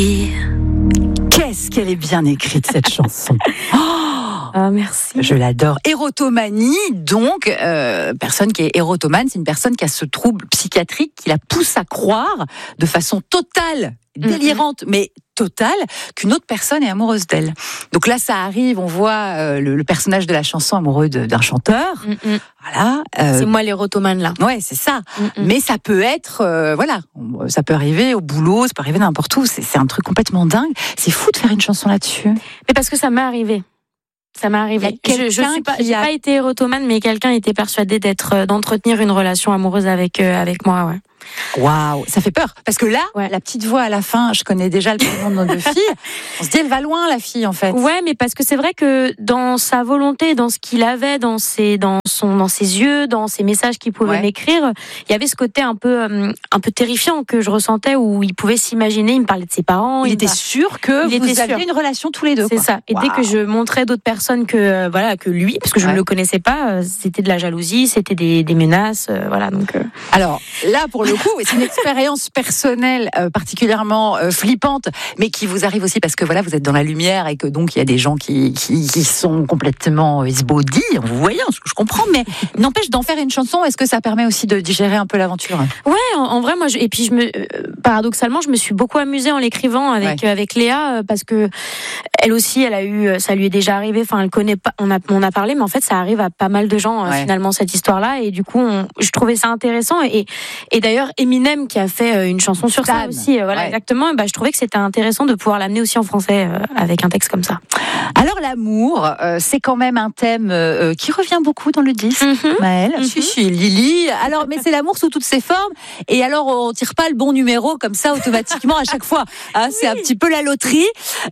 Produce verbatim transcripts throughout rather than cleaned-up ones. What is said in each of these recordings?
Qu'est-ce qu'elle est bien écrite, cette chanson. Oh, ah, merci. Je l'adore. Érotomanie, donc, euh, personne qui est érotomane, c'est une personne qui a ce trouble psychiatrique qui la pousse à croire de façon totale, délirante, mm-hmm. mais totale, qu'une autre personne est amoureuse d'elle. Donc là, ça arrive, on voit euh, le, le personnage de la chanson amoureux de, d'un chanteur. Mm-hmm. Voilà. Euh, c'est moi l'érotomane, là. Ouais, c'est ça. Mm-hmm. Mais ça peut être, euh, voilà, ça peut arriver au boulot, ça peut arriver n'importe où. C'est, c'est un truc complètement dingue. C'est fou de faire une chanson là-dessus. Mais parce que ça m'est arrivé. Ça m'est arrivé. Je, je suis pas, j'ai a... pas été érotomane, mais quelqu'un était persuadé d'être, d'entretenir une relation amoureuse avec, euh, avec moi, ouais. Waouh, ça fait peur. Parce que là, ouais. la petite voix à la fin, je connais déjà le prénom de nos deux filles. On se dit, elle va loin, la fille, en fait. Ouais, mais parce que c'est vrai que dans sa volonté, dans ce qu'il avait, dans ses, dans son, dans ses yeux, dans ses messages qu'il pouvait ouais. m'écrire, il y avait ce côté un peu, euh, un peu terrifiant que je ressentais où il pouvait s'imaginer, il me parlait de ses parents. Il, il était m'a... sûr que il vous était aviez sûr. une relation tous les deux. C'est quoi. ça. Et wow. dès que je montrais d'autres personnes que, euh, voilà, que lui, parce que je ouais. ne le connaissais pas, c'était de la jalousie, c'était des, des menaces, euh, voilà, donc. Euh... Alors, là, pour le coup, c'est une expérience personnelle euh, particulièrement euh, flippante, mais qui vous arrive aussi parce que voilà, vous êtes dans la lumière et que donc il y a des gens qui, qui, qui sont complètement esbaudis, vous voyez, ce que je comprends, mais n'empêche d'en faire une chanson, est-ce que ça permet aussi de digérer un peu l'aventure ? Ouais, en, en vrai, moi, je, et puis je me, euh, paradoxalement, je me suis beaucoup amusée en l'écrivant avec, ouais. euh, avec Léa, euh, parce que elle aussi, elle a eu, ça lui est déjà arrivé, enfin, elle connaît pas, on a, on a parlé, mais en fait, ça arrive à pas mal de gens, euh, ouais. finalement, cette histoire-là, et du coup, on, je trouvais ça intéressant, et, et d'ailleurs, Eminem, qui a fait une chanson sur Dan. ça aussi, euh, voilà, ouais. exactement. Bah, je trouvais que c'était intéressant de pouvoir l'amener aussi en français euh, avec un texte comme ça. Alors l'amour, euh, c'est quand même un thème euh, qui revient beaucoup dans le disque, mm-hmm. Maëlle. Mm-hmm. Si, si, Lily. Alors, mais c'est l'amour sous toutes ses formes. Et alors, on tire pas le bon numéro comme ça automatiquement à chaque fois. Hein, oui. C'est un petit peu la loterie.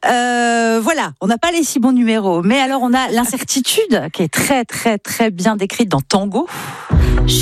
Euh, voilà, on n'a pas les six bons numéros. Mais alors, on a l'incertitude qui est très, très, très bien décrite dans Tango.